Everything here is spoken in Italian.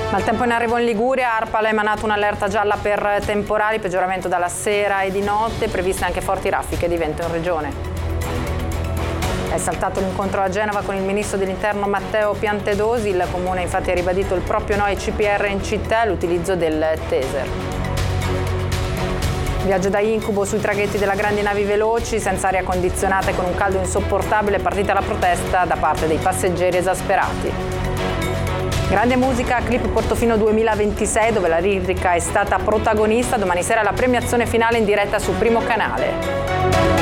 Maltempo in arrivo in Liguria, ARPAL ha emanato un'allerta gialla per temporali, peggioramento dalla sera e di notte, previste anche forti raffiche di vento in regione. È saltato l'incontro a Genova con il ministro dell'Interno Matteo Piantedosi, il comune infatti ha ribadito il proprio no ai CPR in città e l'utilizzo del taser. Viaggio da incubo sui traghetti della grandi navi veloci, senza aria condizionata e con un caldo insopportabile, è partita la protesta da parte dei passeggeri esasperati. Grande musica, clip Portofino 2026 dove la lirica è stata protagonista, domani sera la premiazione finale in diretta su Primo Canale.